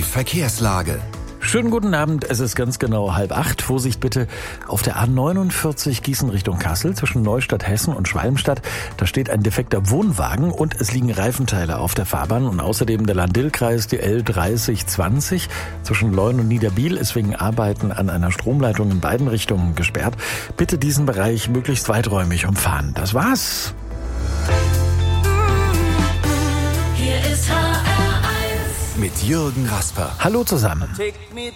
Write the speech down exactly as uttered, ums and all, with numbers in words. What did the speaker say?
Verkehrslage. Schönen guten Abend, es ist ganz genau halb acht. Vorsicht bitte auf der A neunundvierzig Gießen Richtung Kassel zwischen Neustadt Hessen und Schwalmstadt. Da steht ein defekter Wohnwagen und es liegen Reifenteile auf der Fahrbahn. Und außerdem der Lahn-Dill-Kreis, die L dreißig zwanzig zwischen Leun und Niederbiel ist wegen Arbeiten an einer Stromleitung in beiden Richtungen gesperrt. Bitte diesen Bereich möglichst weiträumig umfahren. Das war's. Mit Jürgen Rasper. Hallo zusammen. Take me